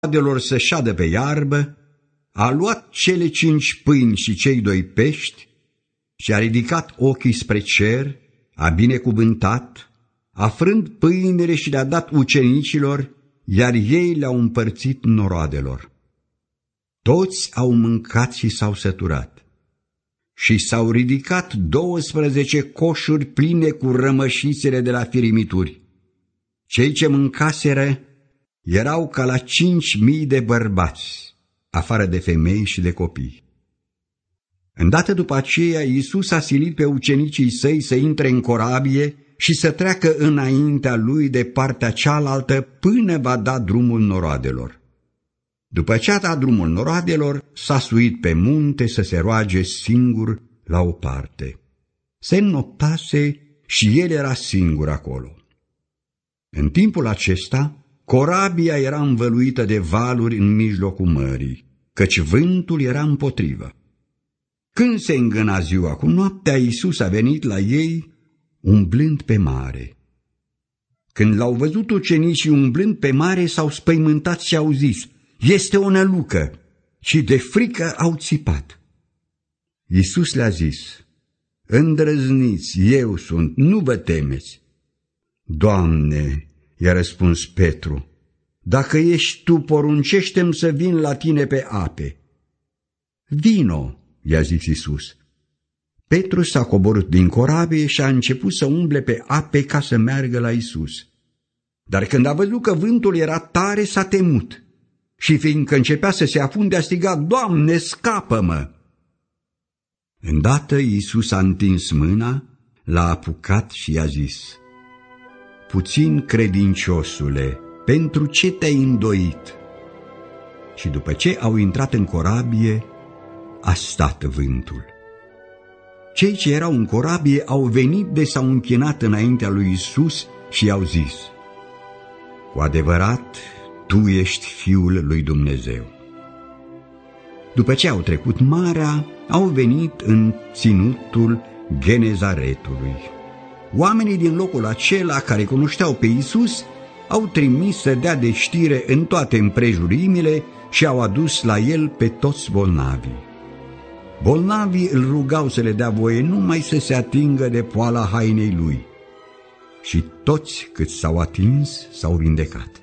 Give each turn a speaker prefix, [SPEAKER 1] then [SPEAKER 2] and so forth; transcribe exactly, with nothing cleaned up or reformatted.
[SPEAKER 1] noroadelor să șadă pe iarbă, a luat cele cinci pâini și cei doi pești și a ridicat ochii spre cer, a binecuvântat, a frânt pâinile și le-a dat ucenicilor, iar ei le-au împărțit noroadelor. Toți au mâncat și s-au săturat. Și s-au ridicat douăsprezece coșuri pline cu rămășițele de la firimituri. Cei ce mâncaseră erau ca la cinci mii de bărbați, afară de femei și de copii. Îndată după aceea, Iisus a silit pe ucenicii săi să intre în corabie și să treacă înaintea lui de partea cealaltă până va da drumul noroadelor. După ce a dat drumul noroadelor, s-a suit pe munte să se roage singur la o parte. Se înnoptase și el era singur acolo. În timpul acesta, corabia era învăluită de valuri în mijlocul mării, căci vântul era împotrivă. Când se îngâna ziua cu noaptea, Iisus a venit la ei umblând pe mare. Când l-au văzut ucenicii umblând pe mare, s-au spăimântat și au zis: "Este o nălucă!" și de frică au țipat. Iisus le-a zis: "Îndrăzniți, eu sunt, nu vă temeți." "Doamne," i-a răspuns Petru, "dacă ești tu, poruncește-mi să vin la tine pe ape." "Vino," i-a zis Iisus. Petru s-a coborât din corabie și a început să umble pe ape ca să meargă la Iisus. Dar când a văzut că vântul era tare, s-a temut și fiindcă începea să se afunde, a strigat: "Doamne, scapă-mă!" Îndată Iisus a întins mâna, l-a apucat și i-a zis: "Puțin credinciosule, pentru ce te-ai îndoit?" Și după ce au intrat în corabie, a stat vântul. Cei ce erau în corabie au venit de s-au închinat înaintea lui Iisus și i-au zis: "Cu adevărat, tu ești Fiul lui Dumnezeu." După ce au trecut marea, au venit în ținutul Genezaretului. Oamenii din locul acela, care cunoșteau pe Iisus, au trimis să dea de știre în toate împrejurimile și au adus la el pe toți bolnavii. Bolnavii îl rugau să le dea voie numai să se atingă de poala hainei lui. Și toți cât s-au atins s-au vindecat.